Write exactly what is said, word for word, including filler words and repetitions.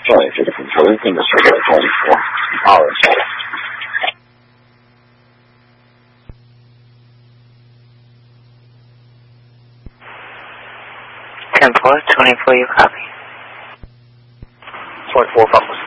Sorry for the control thing, that's what I'm calling for. Hours. ten four, twenty-four, you copy. twenty-four, Papa.